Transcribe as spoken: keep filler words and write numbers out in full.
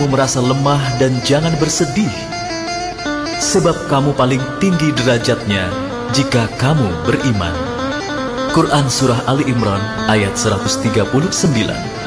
merasa lemah dan jangan bersedih, sebab kamu paling tinggi derajatnya jika kamu beriman. Quran Surah Ali Imran ayat seratus tiga puluh sembilan.